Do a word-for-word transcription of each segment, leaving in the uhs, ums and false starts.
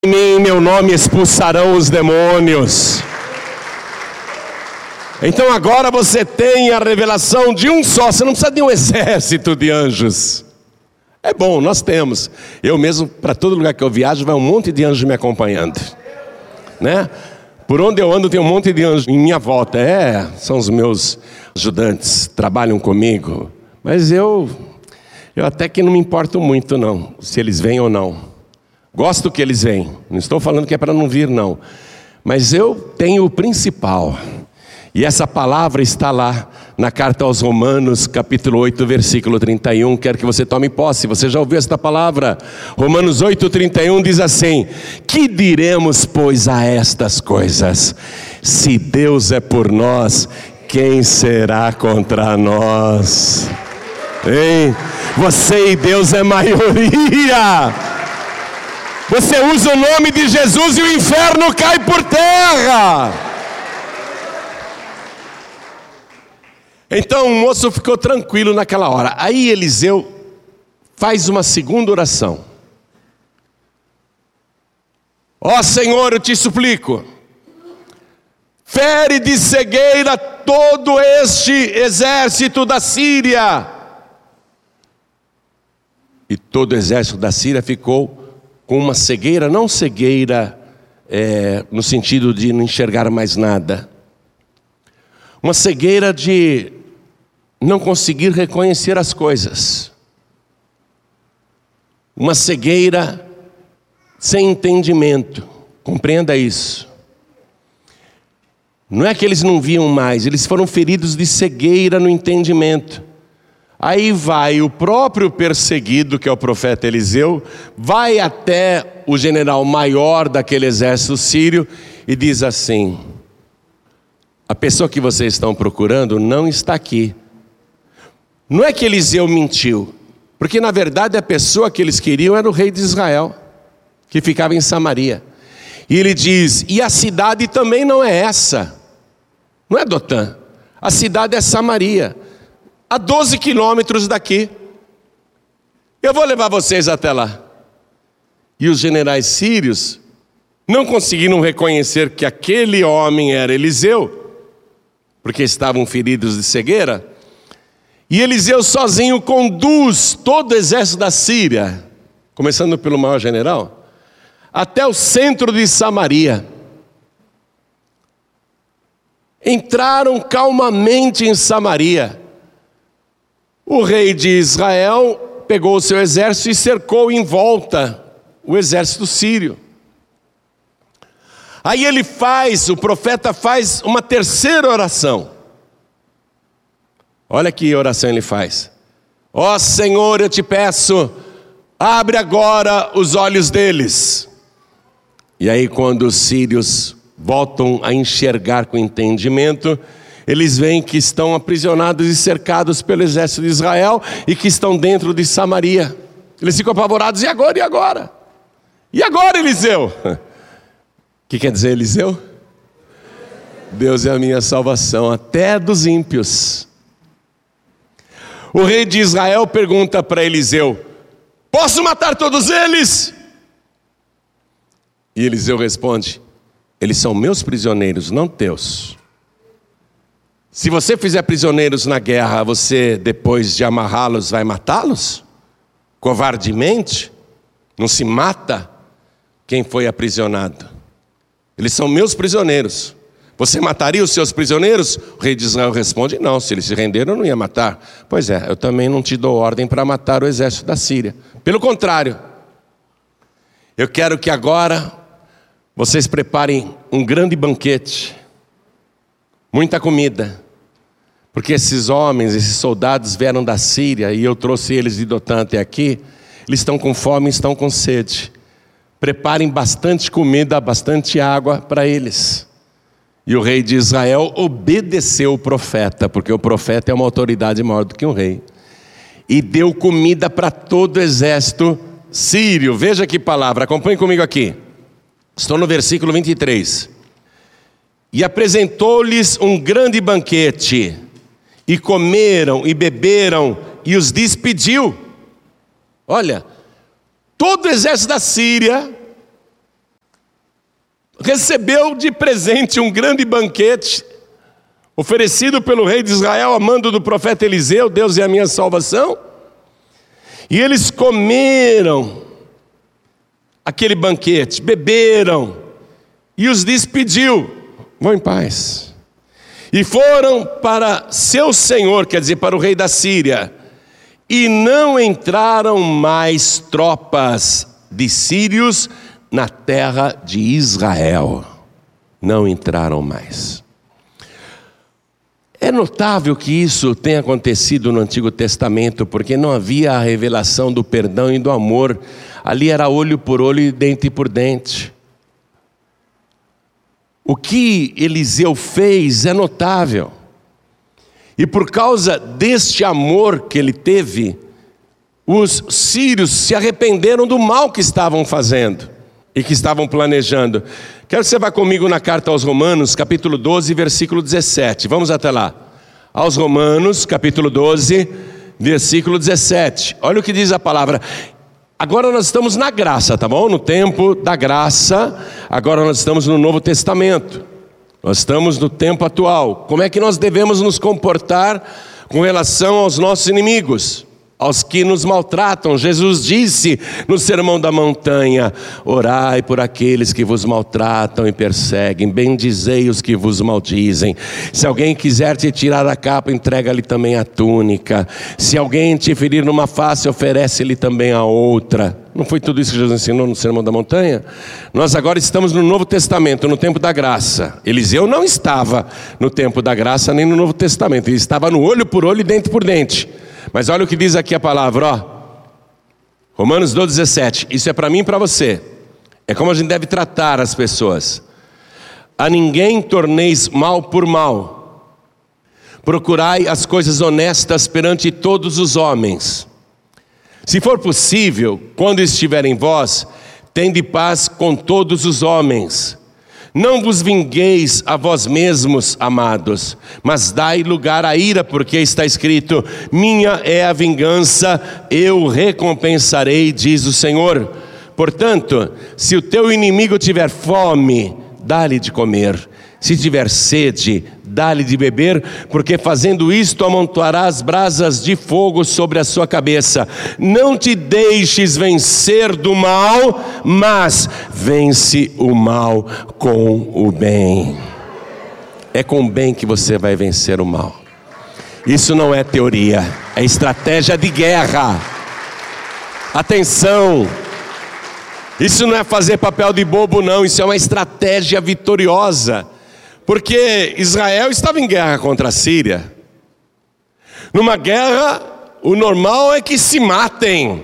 Em mim, em meu nome, expulsarão os demônios. Então agora você tem a revelação de um só. Você não precisa de um exército de anjos. É bom, nós temos. Eu mesmo, para todo lugar que eu viajo, vai um monte de anjos me acompanhando, né? Por onde eu ando tem um monte de anjos em minha volta. É, são os meus ajudantes, trabalham comigo. Mas eu, eu até que não me importo muito não, se eles vêm ou não. Gosto que eles vêm, não estou falando que é para não vir não. Mas eu tenho o principal. E essa palavra está lá na carta aos Romanos, capítulo oito, versículo trinta e um. Quero que você tome posse, você já ouviu esta palavra? Romanos oito, trinta e um diz assim: que diremos, pois, a estas coisas? Se Deus é por nós, quem será contra nós? Hein? Você e Deus é maioria. Você usa o nome de Jesus e o inferno cai por terra. Então o moço ficou tranquilo naquela hora. Aí Eliseu faz uma segunda oração. Ó Senhor, eu te suplico, fere de cegueira todo este exército da Síria. E todo o exército da Síria ficou com uma cegueira, não cegueira é, no sentido de não enxergar mais nada. Uma cegueira de não conseguir reconhecer as coisas. Uma cegueira sem entendimento. Compreenda isso. Não é que eles não viam mais, eles foram feridos de cegueira no entendimento. Aí vai o próprio perseguido, que é o profeta Eliseu, vai até o general maior daquele exército sírio e diz assim: a pessoa que vocês estão procurando não está aqui. Não é que Eliseu mentiu, porque na verdade a pessoa que eles queriam era o rei de Israel, que ficava em Samaria. E ele diz: e a cidade também não é essa, não é Dotã, a cidade é Samaria, a doze quilômetros daqui. Eu vou levar vocês até lá. E os generais sírios não conseguiram reconhecer que aquele homem era Eliseu, porque estavam feridos de cegueira. E Eliseu sozinho conduz todo o exército da Síria, começando pelo maior general, até o centro de Samaria. Entraram calmamente em Samaria. O rei de Israel pegou o seu exército e cercou em volta o exército sírio. Aí ele faz, o profeta faz uma terceira oração. Olha que oração ele faz. Ó Senhor, eu te peço, abre agora os olhos deles. E aí quando os sírios voltam a enxergar com entendimento, eles veem que estão aprisionados e cercados pelo exército de Israel e que estão dentro de Samaria. Eles ficam apavorados, e agora, e agora? E agora, Eliseu? O que quer dizer Eliseu? Deus é a minha salvação, até dos ímpios. O rei de Israel pergunta para Eliseu: posso matar todos eles? E Eliseu responde: eles são meus prisioneiros, não teus. Se você fizer prisioneiros na guerra, você depois de amarrá-los vai matá-los? Covardemente? Não se mata quem foi aprisionado. Eles são meus prisioneiros. Você mataria os seus prisioneiros? O rei de Israel responde: não, se eles se renderam eu não ia matar. Pois é, eu também não te dou ordem para matar o exército da Síria. Pelo contrário, eu quero que agora vocês preparem um grande banquete, muita comida, porque esses homens, esses soldados vieram da Síria e eu trouxe eles de Dotã até aqui. Eles estão com fome, estão com sede. Preparem bastante comida, bastante água para eles. E o rei de Israel obedeceu o profeta, porque o profeta é uma autoridade maior do que um rei, e deu comida para todo o exército sírio. Veja que palavra, acompanhe comigo aqui. Estou no versículo vinte e três. E apresentou-lhes um grande banquete, e comeram e beberam, e os despediu. Olha, todo o exército da Síria recebeu de presente um grande banquete, oferecido pelo rei de Israel a mando do profeta Eliseu: Deus é a minha salvação. E eles comeram aquele banquete, beberam, e os despediu: vão em paz. E foram para seu senhor, quer dizer, para o rei da Síria, e não entraram mais tropas de sírios na terra de Israel. Não entraram mais. É notável que isso tenha acontecido no Antigo Testamento, porque não havia a revelação do perdão e do amor. Ali era olho por olho e dente por dente. O que Eliseu fez é notável. E por causa deste amor que ele teve, os sírios se arrependeram do mal que estavam fazendo e que estavam planejando. Quero que você vá comigo na carta aos Romanos, capítulo doze, versículo dezessete. Vamos até lá. Aos Romanos, capítulo doze, versículo dezessete. Olha o que diz a palavra. Agora nós estamos na graça, tá bom? No tempo da graça. Agora nós estamos no Novo Testamento. Nós estamos no tempo atual. Como é que nós devemos nos comportar com relação aos nossos inimigos, aos que nos maltratam? Jesus disse no Sermão da Montanha: orai por aqueles que vos maltratam e perseguem, bendizei os que vos maldizem. Se alguém quiser te tirar a capa, entrega-lhe também a túnica. Se alguém te ferir numa face, oferece-lhe também a outra. Não foi tudo isso que Jesus ensinou no Sermão da Montanha? Nós agora estamos no Novo Testamento, no tempo da graça. Eliseu não estava no tempo da graça nem no Novo Testamento. Ele estava no olho por olho e dente por dente. Mas olha o que diz aqui a palavra, ó. Romanos doze, dezessete. Isso é para mim e para você. É como a gente deve tratar as pessoas. A ninguém torneis mal por mal. Procurai as coisas honestas perante todos os homens. Se for possível, quando estiver em vós, tende paz com todos os homens. Não vos vingueis a vós mesmos, amados, mas dai lugar à ira, porque está escrito: minha é a vingança, eu recompensarei, diz o Senhor. Portanto, se o teu inimigo tiver fome, dá-lhe de comer. Se tiver sede, dá-lhe de beber, porque fazendo isto amontoarás brasas de fogo sobre a sua cabeça. Não te deixes vencer do mal, mas vence o mal com o bem. É com o bem que você vai vencer o mal. Isso não é teoria, é estratégia de guerra. Atenção! Isso não é fazer papel de bobo, não. Isso é uma estratégia vitoriosa. Porque Israel estava em guerra contra a Síria. Numa guerra, o normal é que se matem.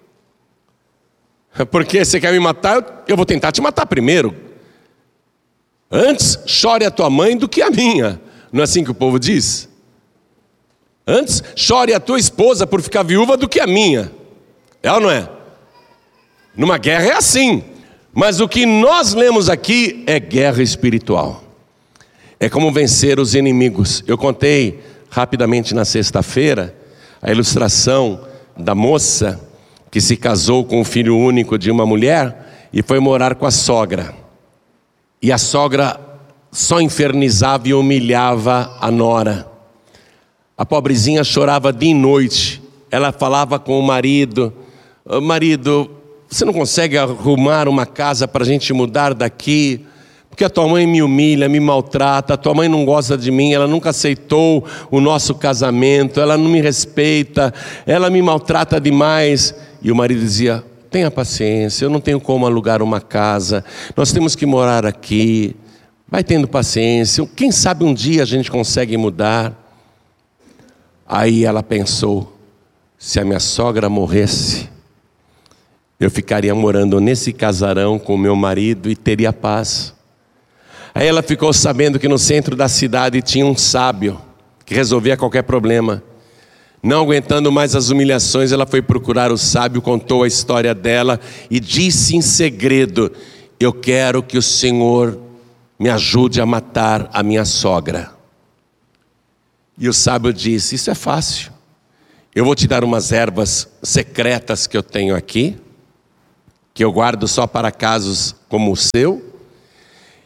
Porque você quer me matar, eu vou tentar te matar primeiro. Antes chore a tua mãe do que a minha. Não é assim que o povo diz? Antes chore a tua esposa por ficar viúva do que a minha. É ou não é? Numa guerra é assim. Mas o que nós lemos aqui é guerra espiritual. É como vencer os inimigos. Eu contei rapidamente na sexta-feira a ilustração da moça que se casou com o filho único de uma mulher e foi morar com a sogra. E a sogra só infernizava e humilhava a nora. A pobrezinha chorava dia e noite. Ela falava com o marido: marido, você não consegue arrumar uma casa para a gente mudar daqui? Porque a tua mãe me humilha, me maltrata, a tua mãe não gosta de mim, ela nunca aceitou o nosso casamento, ela não me respeita, ela me maltrata demais. E o marido dizia: tenha paciência, eu não tenho como alugar uma casa, nós temos que morar aqui, vai tendo paciência, quem sabe um dia a gente consegue mudar. Aí ela pensou: se a minha sogra morresse, eu ficaria morando nesse casarão com o meu marido e teria paz. Aí ela ficou sabendo que no centro da cidade tinha um sábio que resolvia qualquer problema. Não aguentando mais as humilhações, ela foi procurar o sábio, contou a história dela e disse em segredo: eu quero que o Senhor me ajude a matar a minha sogra. E o sábio disse: isso é fácil, eu vou te dar umas ervas secretas que eu tenho aqui, que eu guardo só para casos como o seu.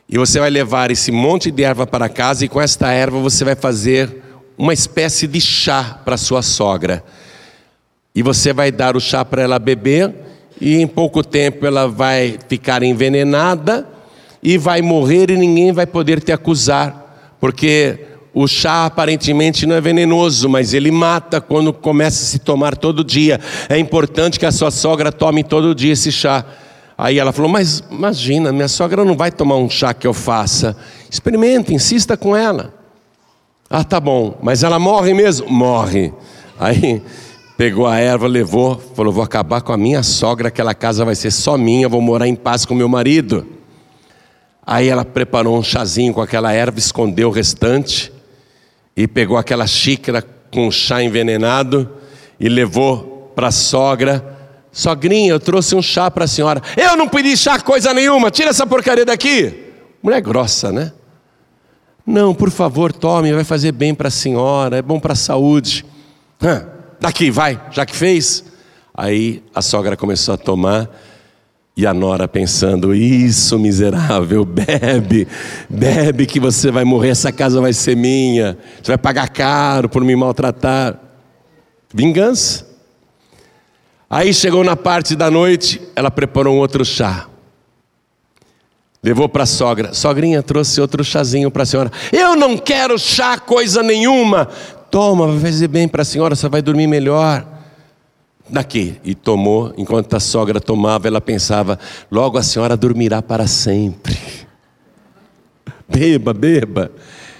E você vai levar esse monte de erva para casa, e com esta erva você vai fazer uma espécie de chá para sua sogra. E você vai dar o chá para ela beber, e em pouco tempo ela vai ficar envenenada e vai morrer, e ninguém vai poder te acusar, porque o chá aparentemente não é venenoso, mas ele mata quando começa a se tomar todo dia. É importante que a sua sogra tome todo dia esse chá. Aí ela falou, mas imagina, minha sogra não vai tomar um chá que eu faça. Experimenta, insista com ela. Ah, tá bom, mas ela morre mesmo? Morre. Aí pegou a erva, levou, falou, vou acabar com a minha sogra, aquela casa vai ser só minha, vou morar em paz com meu marido. Aí ela preparou um chazinho com aquela erva, escondeu o restante, e pegou aquela xícara com chá envenenado, e levou para a sogra. Sogrinha, eu trouxe um chá para a senhora. Eu não pedi chá coisa nenhuma, tira essa porcaria daqui. Mulher grossa, né? Não, por favor, tome, vai fazer bem para a senhora, é bom para a saúde. Hã, daqui, vai, já que fez. Aí a sogra começou a tomar, e a nora pensando, isso miserável, bebe, bebe que você vai morrer, essa casa vai ser minha, você vai pagar caro por me maltratar. Vingança. Aí chegou na parte da noite, ela preparou um outro chá. Levou para a sogra. Sogrinha, trouxe outro chazinho para a senhora. Eu não quero chá coisa nenhuma. Toma, vai fazer bem para a senhora, você vai dormir melhor. Daqui. E tomou, enquanto a sogra tomava, ela pensava, logo a senhora dormirá para sempre. Beba, beba.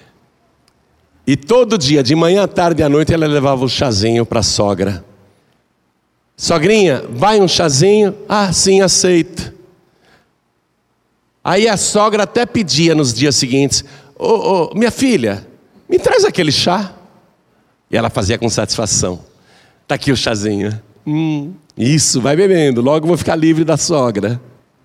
E todo dia, de manhã, à tarde e à noite, ela levava o chazinho para a sogra. Sogrinha, vai um chazinho? Ah, sim, aceito. Aí a sogra até pedia nos dias seguintes, ô, ô, minha filha, me traz aquele chá. E ela fazia com satisfação. Está aqui o chazinho. Hum, isso, vai bebendo, logo vou ficar livre da sogra.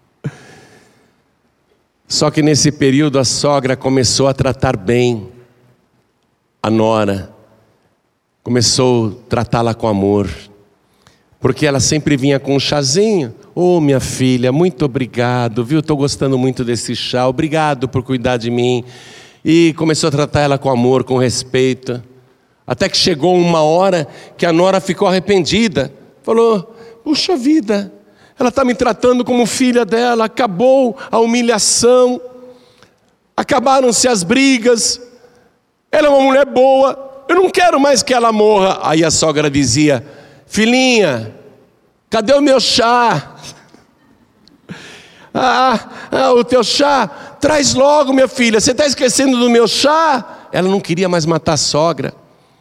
Só que nesse período a sogra começou a tratar bem a nora. Começou a tratá-la com amor. Porque ela sempre vinha com um chazinho. Ô, oh, minha filha, muito obrigado, viu? Estou gostando muito desse chá, obrigado por cuidar de mim. E começou a tratar ela com amor, com respeito. Até que chegou uma hora que a nora ficou arrependida. Falou, puxa vida, ela está me tratando como filha dela, acabou a humilhação, acabaram-se as brigas, ela é uma mulher boa, eu não quero mais que ela morra. Aí a sogra dizia, filhinha, cadê o meu chá? Ah, ah, o teu chá, traz logo, minha filha, você está esquecendo do meu chá? Ela não queria mais matar a sogra.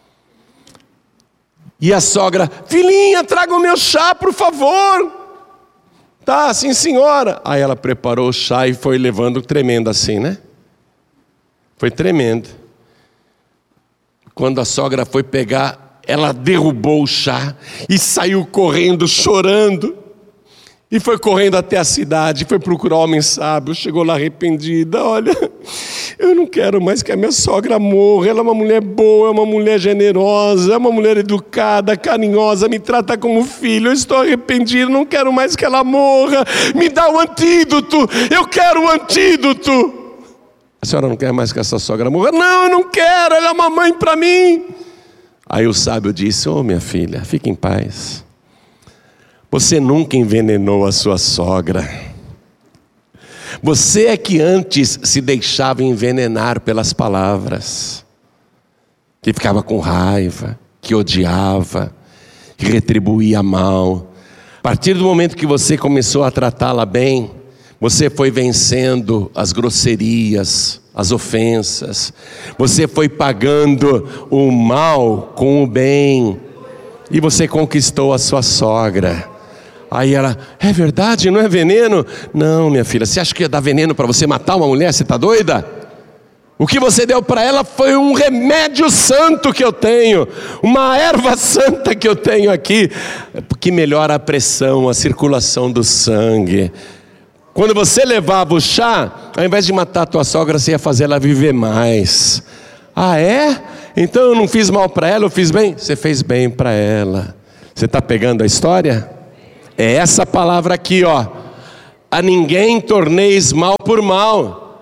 E a sogra, filhinha, traga o meu chá, por favor. Tá, sim senhora. Aí ela preparou o chá e foi levando tremendo assim, né? Foi tremendo. Quando a sogra foi pegar, ela derrubou o chá e saiu correndo, chorando. E foi correndo até a cidade, foi procurar o homem sábio, chegou lá arrependida. Olha, eu não quero mais que a minha sogra morra, ela é uma mulher boa, é uma mulher generosa, é uma mulher educada, carinhosa, me trata como filho, eu estou arrependido, não quero mais que ela morra, me dá o antídoto, eu quero o antídoto. A senhora não quer mais que essa sogra morra? Não, eu não quero, ela é uma mãe para mim. Aí o sábio disse, ô oh, minha filha, fique em paz. Você nunca envenenou a sua sogra. Você é que antes se deixava envenenar pelas palavras. Que ficava com raiva, que odiava, que retribuía mal. A partir do momento que você começou a tratá-la bem, você foi vencendo as grosserias, as ofensas. Você foi pagando o mal com o bem. E você conquistou a sua sogra. Aí ela, é verdade, não é veneno? Não, minha filha, você acha que ia dar veneno para você matar uma mulher? Você está doida? O que você deu para ela foi um remédio santo que eu tenho, uma erva santa que eu tenho aqui, que melhora a pressão, a circulação do sangue. Quando você levava o chá, ao invés de matar a tua sogra, você ia fazer ela viver mais. Ah, é? Então eu não fiz mal para ela, eu fiz bem? Você fez bem para ela. Você está pegando a história? É essa palavra aqui, ó. A ninguém torneis mal por mal.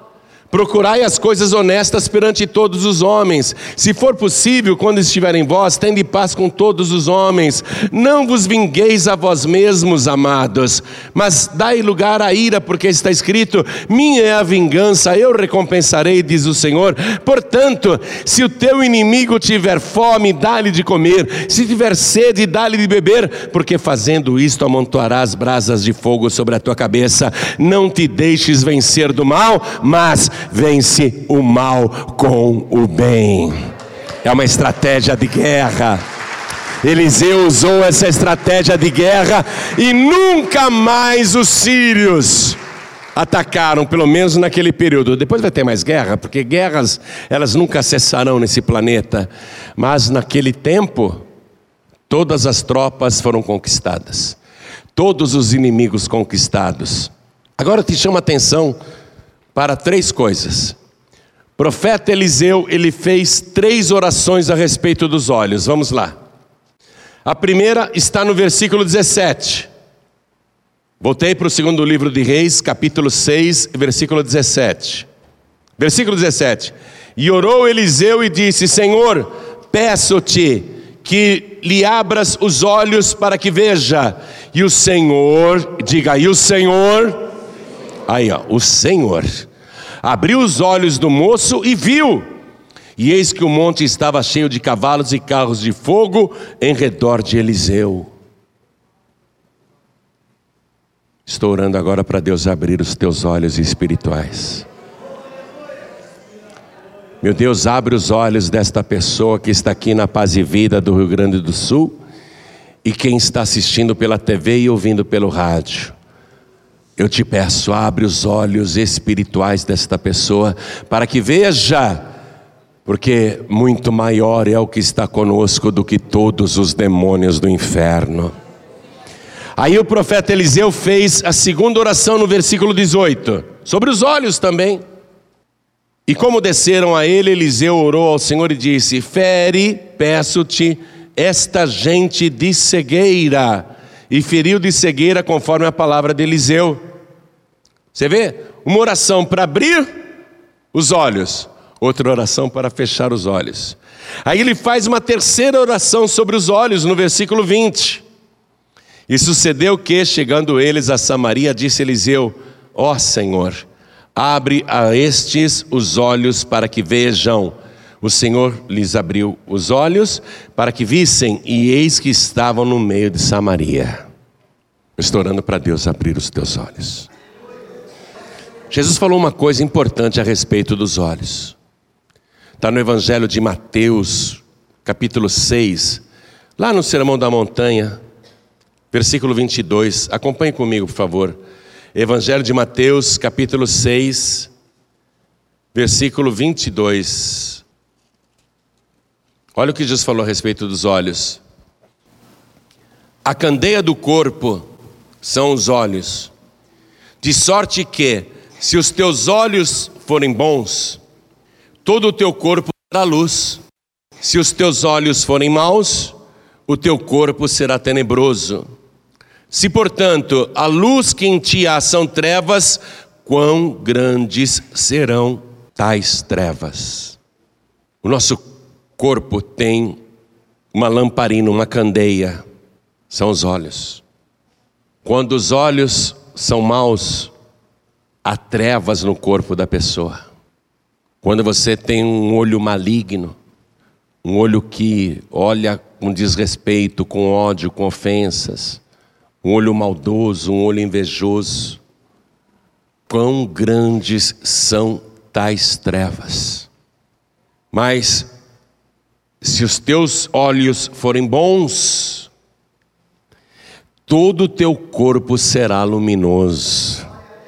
Procurai as coisas honestas perante todos os homens. Se for possível, quando estiver em vós, tende paz com todos os homens. Não vos vingueis a vós mesmos, amados, mas dai lugar à ira, porque está escrito: minha é a vingança, eu recompensarei, diz o Senhor. Portanto, se o teu inimigo tiver fome, dá-lhe de comer. Se tiver sede, dá-lhe de beber, porque fazendo isto amontoarás brasas de fogo sobre a tua cabeça. Não te deixes vencer do mal, mas vence o mal com o bem. É uma estratégia de guerra. Eliseu usou essa estratégia de guerra e nunca mais os sírios atacaram, pelo menos naquele período. Depois vai ter mais guerra, porque guerras, elas nunca cessarão nesse planeta. Mas naquele tempo, todas as tropas foram conquistadas, todos os inimigos conquistados. Agora te chamo a atenção para três coisas. O profeta Eliseu, ele fez três orações a respeito dos olhos. Vamos lá. A primeira está no versículo dezessete. Voltei para o segundo livro de Reis, capítulo seis, versículo dezessete. Versículo dezessete. E orou Eliseu e disse: Senhor, peço-te que lhe abras os olhos para que veja. E o Senhor, diga aí, o Senhor... Aí, ó, o Senhor abriu os olhos do moço e viu, e eis que o monte estava cheio de cavalos e carros de fogo em redor de Eliseu. Estou orando agora para Deus abrir os teus olhos espirituais. Meu Deus, abre os olhos desta pessoa que está aqui na Paz e Vida do Rio Grande do Sul, e quem está assistindo pela T V e ouvindo pelo rádio. Eu te peço, abre os olhos espirituais desta pessoa, para que veja, porque muito maior é o que está conosco do que todos os demônios do inferno. Aí o profeta Eliseu fez a segunda oração no versículo dezoito, sobre os olhos também. E como desceram a ele, Eliseu orou ao Senhor e disse: fere, peço-te, esta gente de cegueira. E feriu de cegueira conforme a palavra de Eliseu. Você vê? Uma oração para abrir os olhos, outra oração para fechar os olhos. Aí ele faz uma terceira oração sobre os olhos no versículo vinte. E sucedeu que, chegando eles a Samaria, disse Eliseu: ó Senhor, abre a estes os olhos para que vejam. O Senhor lhes abriu os olhos para que vissem, e eis que estavam no meio de Samaria. Eu estou orando para Deus abrir os teus olhos. Jesus falou uma coisa importante a respeito dos olhos. Está no Evangelho de Mateus, capítulo seis, lá no Sermão da Montanha, versículo vinte e dois. Acompanhe comigo, por favor. Evangelho de Mateus, capítulo seis, versículo vinte e dois. Olha o que Jesus falou a respeito dos olhos. A candeia do corpo são os olhos, de sorte que, se os teus olhos forem bons, todo o teu corpo terá luz. Se os teus olhos forem maus, o teu corpo será tenebroso. Se, portanto, a luz que em ti há são trevas, quão grandes serão tais trevas. O nosso corpo tem uma lamparina, uma candeia, são os olhos. Quando os olhos são maus, há trevas no corpo da pessoa. Quando você tem um olho maligno, um olho que olha com desrespeito, com ódio, com ofensas, um olho maldoso, um olho invejoso, quão grandes são tais trevas. Mas se os teus olhos forem bons, todo o teu corpo será luminoso.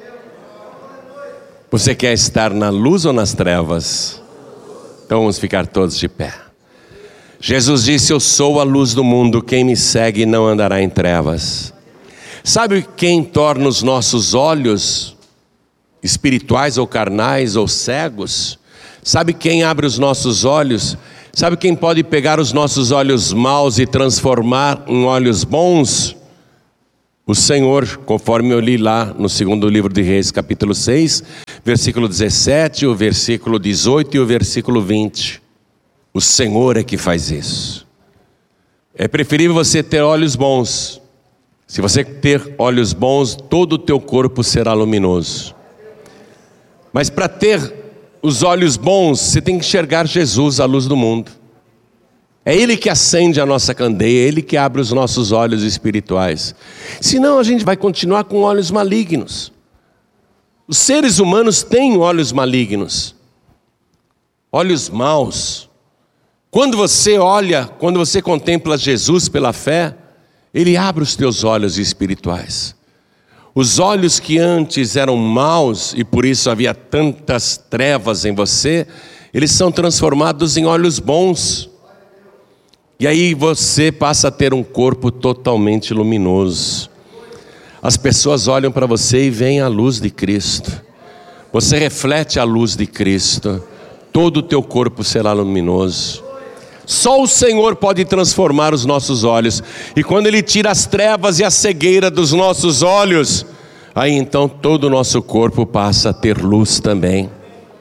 Você quer estar na luz ou nas trevas? Então vamos ficar todos de pé. Jesus disse: eu sou a luz do mundo, quem me segue não andará em trevas. Sabe quem torna os nossos olhos espirituais ou carnais ou cegos? Sabe quem abre os nossos olhos? Sabe quem pode pegar os nossos olhos maus e transformar em olhos bons? O Senhor, conforme eu li lá no segundo livro de Reis, capítulo seis, versículo dezessete, o versículo dezoito e o versículo vinte. O Senhor é que faz isso. É preferível você ter olhos bons. Se você ter olhos bons, todo o teu corpo será luminoso. Mas para ter os olhos bons, você tem que enxergar Jesus, a luz do mundo. É Ele que acende a nossa candeia, é Ele que abre os nossos olhos espirituais. Senão a gente vai continuar com olhos malignos. Os seres humanos têm olhos malignos, olhos maus. Quando você olha, quando você contempla Jesus pela fé, Ele abre os teus olhos espirituais. Os olhos que antes eram maus e por isso havia tantas trevas em você, eles são transformados em olhos bons. E aí você passa a ter um corpo totalmente luminoso. As pessoas olham para você e veem a luz de Cristo. Você reflete a luz de Cristo. Todo o teu corpo será luminoso. Só o Senhor pode transformar os nossos olhos. E quando Ele tira as trevas e a cegueira dos nossos olhos, aí então todo o nosso corpo passa a ter luz também.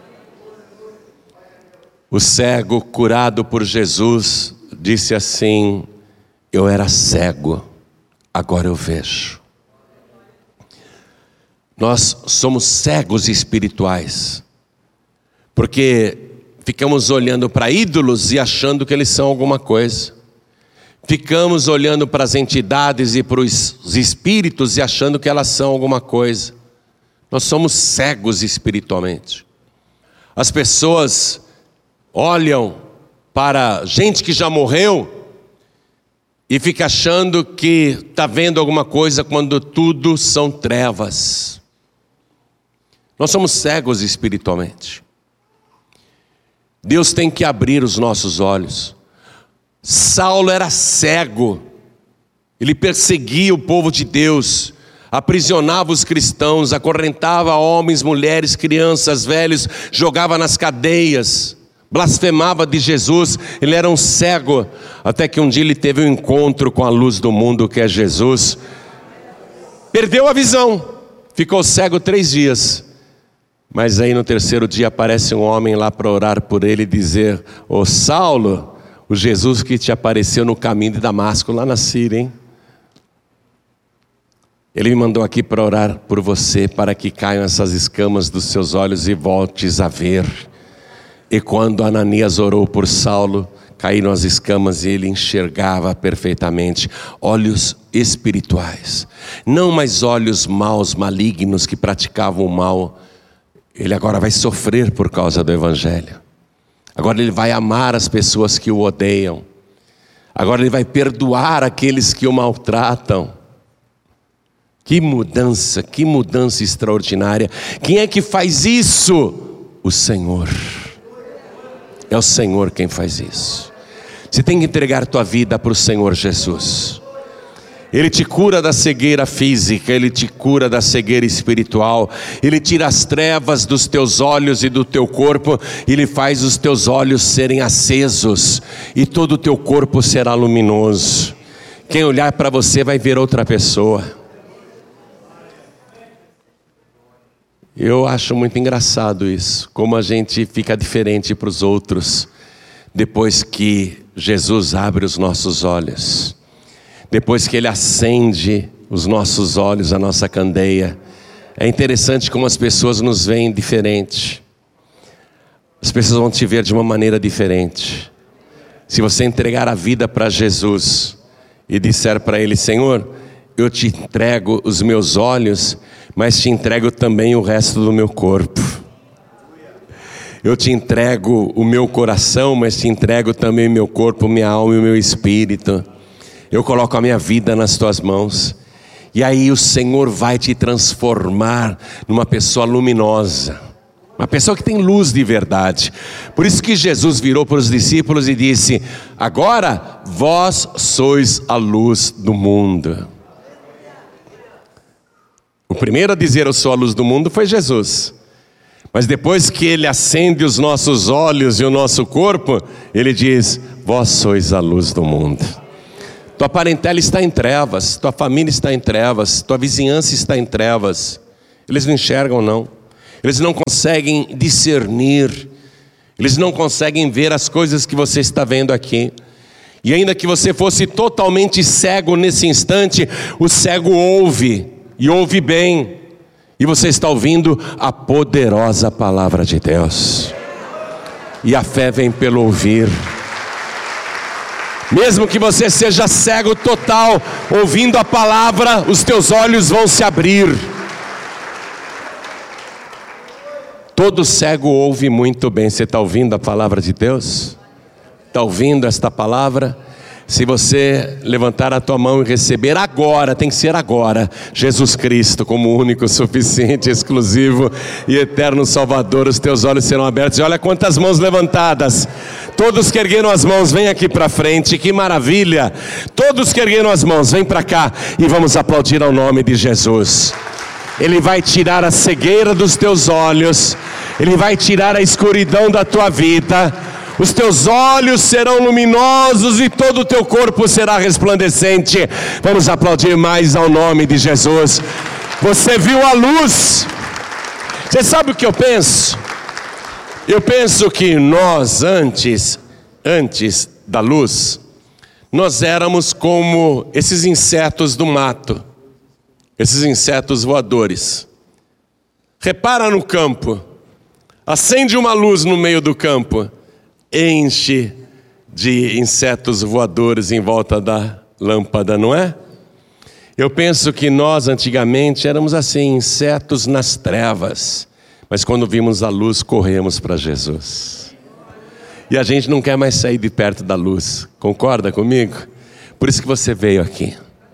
O cego curado por Jesus disse assim: eu era cego, agora eu vejo. Nós somos cegos espirituais, porque ficamos olhando para ídolos e achando que eles são alguma coisa. Ficamos olhando para as entidades e para os espíritos e achando que elas são alguma coisa. Nós somos cegos espiritualmente. As pessoas olham para gente que já morreu e fica achando que está vendo alguma coisa quando tudo são trevas. Nós somos cegos espiritualmente. Deus tem que abrir os nossos olhos. Saulo era cego. Ele perseguia o povo de Deus, aprisionava os cristãos, acorrentava homens, mulheres, crianças, velhos, jogava nas cadeias, blasfemava de Jesus. Ele era um cego, até que um dia ele teve um encontro com a luz do mundo, que é Jesus. Perdeu a visão, ficou cego três dias. Mas aí no terceiro dia aparece um homem lá para orar por ele e dizer: ô Saulo, o Jesus que te apareceu no caminho de Damasco, lá na Síria, hein? Ele me mandou aqui para orar por você, para que caiam essas escamas dos seus olhos e voltes a ver. E quando Ananias orou por Saulo, caíram as escamas e ele enxergava perfeitamente. Olhos espirituais, não mais olhos maus, malignos, que praticavam o mal. Ele agora vai sofrer por causa do Evangelho. Agora ele vai amar as pessoas que o odeiam. Agora ele vai perdoar aqueles que o maltratam. Que mudança, que mudança extraordinária. Quem é que faz isso? O Senhor. É o Senhor quem faz isso. Você tem que entregar tua vida para o Senhor Jesus. Ele te cura da cegueira física, Ele te cura da cegueira espiritual. Ele tira as trevas dos teus olhos e do teu corpo. Ele faz os teus olhos serem acesos e todo o teu corpo será luminoso. Quem olhar para você vai ver outra pessoa. Eu acho muito engraçado isso, como a gente fica diferente para os outros depois que Jesus abre os nossos olhos. Depois que Ele acende os nossos olhos, a nossa candeia. É interessante como as pessoas nos veem diferente. As pessoas vão te ver de uma maneira diferente. Se você entregar a vida para Jesus e disser para Ele: Senhor, eu te entrego os meus olhos, mas te entrego também o resto do meu corpo. Eu te entrego o meu coração, mas te entrego também o meu corpo, minha alma e o meu espírito. Eu coloco a minha vida nas tuas mãos. E aí o Senhor vai te transformar numa pessoa luminosa, uma pessoa que tem luz de verdade. Por isso que Jesus virou para os discípulos e disse: agora vós sois a luz do mundo. O primeiro a dizer eu sou a luz do mundo foi Jesus. Mas depois que Ele acende os nossos olhos e o nosso corpo, Ele diz: vós sois a luz do mundo. Tua parentela está em trevas, tua família está em trevas, tua vizinhança está em trevas. Eles não enxergam não. eles não conseguem discernir, eles não conseguem ver as coisas que você está vendo aqui. E ainda que você fosse totalmente cego nesse instante, o cego ouve, e ouve bem, e você está ouvindo a poderosa palavra de Deus. E a fé vem pelo ouvir. Mesmo que você seja cego total, ouvindo a palavra, os teus olhos vão se abrir. Todo cego ouve muito bem. Você está ouvindo a palavra de Deus? Está ouvindo esta palavra? Se você levantar a tua mão e receber agora, tem que ser agora, Jesus Cristo como único, suficiente, exclusivo e eterno Salvador, os teus olhos serão abertos. E olha quantas mãos levantadas. Todos que ergueram as mãos, vem aqui para frente, que maravilha. Todos que ergueram as mãos, vem para cá e vamos aplaudir ao nome de Jesus. Ele vai tirar a cegueira dos teus olhos, Ele vai tirar a escuridão da tua vida. Os teus olhos serão luminosos e todo o teu corpo será resplandecente. Vamos aplaudir mais ao nome de Jesus. Você viu a luz. Você sabe o que eu penso? Eu penso que nós antes, antes da luz, nós éramos como esses insetos do mato, esses insetos voadores. Repara no campo, acende uma luz no meio do campo, enche de insetos voadores em volta da lâmpada, não é? Eu penso que nós antigamente éramos assim, insetos nas trevas, mas quando vimos a luz, corremos para Jesus. E a gente não quer mais sair de perto da luz, concorda comigo? Por isso que você veio aqui.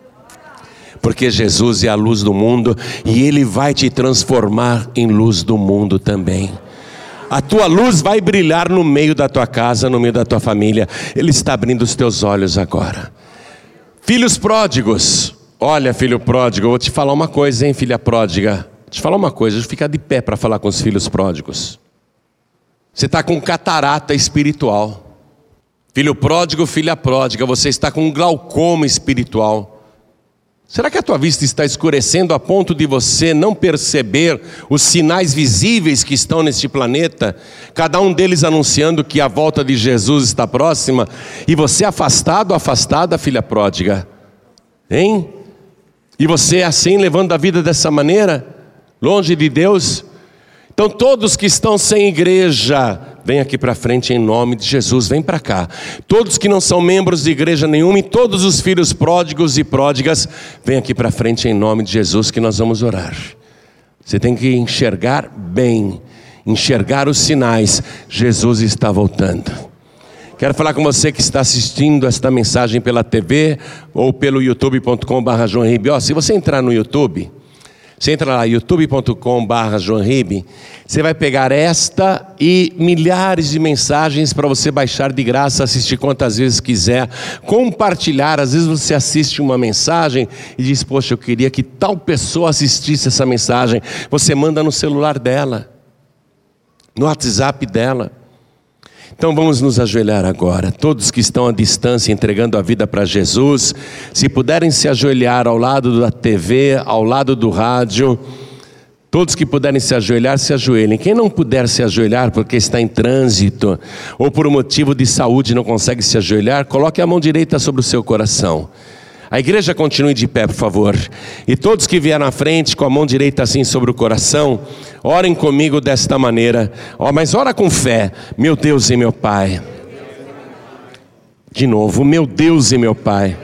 Porque Jesus é a luz do mundo e Ele vai te transformar em luz do mundo também. A tua luz vai brilhar no meio da tua casa, no meio da tua família. Ele está abrindo os teus olhos agora. Filhos pródigos. Olha, filho pródigo, eu vou te falar uma coisa, hein, filha pródiga. Vou te falar uma coisa, fica de pé para falar com os filhos pródigos. Você está com catarata espiritual. Filho pródigo, filha pródiga, você está com glaucoma espiritual. Será que a tua vista está escurecendo a ponto de você não perceber os sinais visíveis que estão neste planeta? Cada um deles anunciando que a volta de Jesus está próxima. E você afastado, afastada, filha pródiga. Hein? E você assim, levando a vida dessa maneira? Longe de Deus? Então todos que estão sem igreja, vem aqui para frente em nome de Jesus, vem para cá. Todos que não são membros de igreja nenhuma e todos os filhos pródigos e pródigas, vem aqui para frente em nome de Jesus que nós vamos orar. Você tem que enxergar bem, enxergar os sinais. Jesus está voltando. Quero falar com você que está assistindo esta mensagem pela T V ou pelo youtube ponto com barra João Ribe. Ó, se você entrar no YouTube, você entra lá, youtube ponto com barra João Ribe, você vai pegar esta e milhares de mensagens para você baixar de graça, assistir quantas vezes quiser, compartilhar. Às vezes você assiste uma mensagem e diz, poxa, eu queria que tal pessoa assistisse essa mensagem. Você manda no celular dela, no WhatsApp dela. Então vamos nos ajoelhar agora, todos que estão à distância entregando a vida para Jesus, se puderem se ajoelhar ao lado da T V, ao lado do rádio, todos que puderem se ajoelhar, se ajoelhem. Quem não puder se ajoelhar porque está em trânsito, ou por um motivo de saúde não consegue se ajoelhar, coloque a mão direita sobre o seu coração. A igreja continue de pé, por favor. E todos que vieram à frente com a mão direita assim sobre o coração, orem comigo desta maneira. Oh, mas ora com fé. Meu Deus e meu Pai. De novo, meu Deus e meu Pai.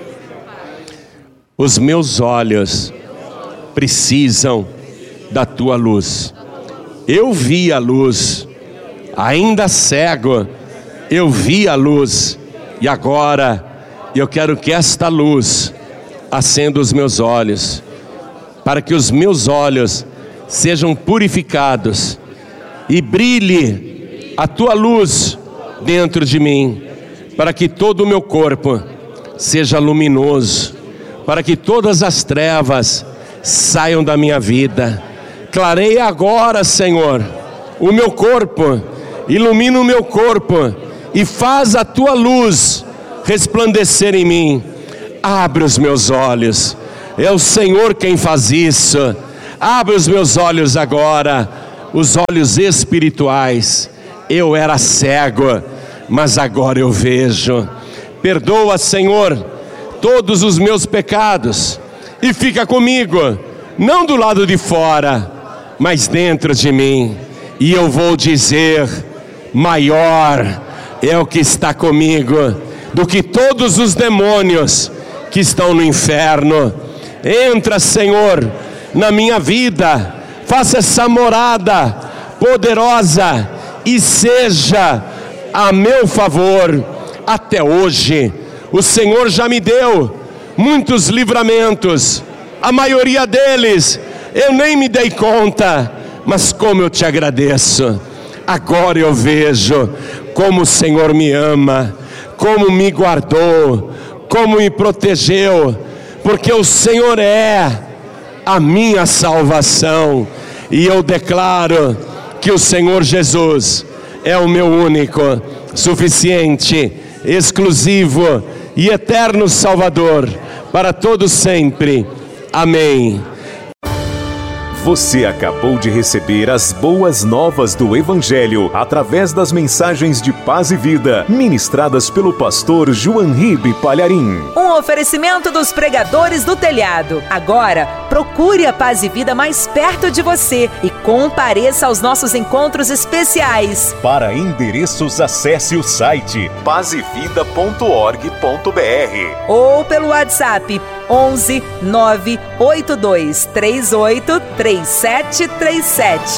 Os meus olhos precisam da tua luz. Eu vi a luz, ainda cego, eu vi a luz, e agora eu quero que esta luz acenda os meus olhos, para que os meus olhos sejam purificados e brilhe a tua luz dentro de mim, para que todo o meu corpo seja luminoso, para que todas as trevas saiam da minha vida. Clareia agora, Senhor, o meu corpo, ilumina o meu corpo e faz a tua luz resplandecer em mim. Abre os meus olhos, é o Senhor quem faz isso. Abre os meus olhos agora, os olhos espirituais. Eu era cego, mas agora eu vejo. Perdoa, Senhor, todos os meus pecados e fica comigo, não do lado de fora, mas dentro de mim. E eu vou dizer: maior é o que está comigo do que todos os demônios que estão no inferno. Entra, Senhor, na minha vida, faça essa morada poderosa e seja a meu favor. Até hoje o Senhor já me deu muitos livramentos, a maioria deles eu nem me dei conta, mas como eu te agradeço. Agora eu vejo como o Senhor me ama, como me guardou, como me protegeu, porque o Senhor é a minha salvação. E eu declaro que o Senhor Jesus é o meu único, suficiente, exclusivo e eterno Salvador para todos sempre. Amém. Você acabou de receber as boas novas do Evangelho através das mensagens de paz e vida ministradas pelo pastor João Ribe Palharim. Um oferecimento dos pregadores do telhado. Agora, procure a Paz e Vida mais perto de você e compareça aos nossos encontros especiais. Para endereços, acesse o site paz e vida ponto org ponto br ou pelo WhatsApp onze nove oito dois três oito três sete três sete.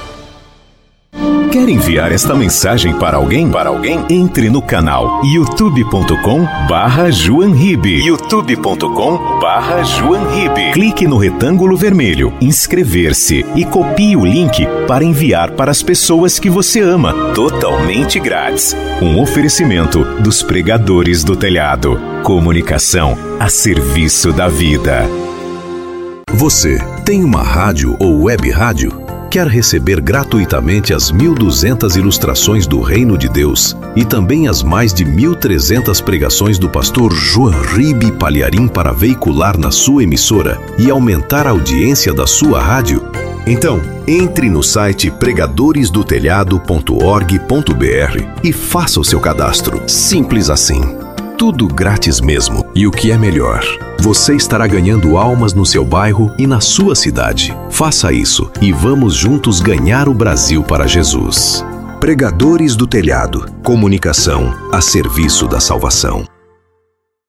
Quer enviar esta mensagem para alguém? Para alguém? Entre no canal youtube ponto com barra João Ribe. youtube ponto com barra João Ribe. Clique no retângulo vermelho, inscrever-se e copie o link para enviar para as pessoas que você ama, totalmente grátis. Um oferecimento dos pregadores do telhado. Comunicação a serviço da vida. Você tem uma rádio ou web rádio? Quer receber gratuitamente as mil e duzentas ilustrações do Reino de Deus e também as mais de mil e trezentas pregações do pastor João Ribe Palharim para veicular na sua emissora e aumentar a audiência da sua rádio? Então, entre no site pregadores do telhado ponto org ponto br e faça o seu cadastro. Simples assim. Tudo grátis mesmo. E o que é melhor, você estará ganhando almas no seu bairro e na sua cidade. Faça isso e vamos juntos ganhar o Brasil para Jesus. Pregadores do Telhado. Comunicação a serviço da salvação.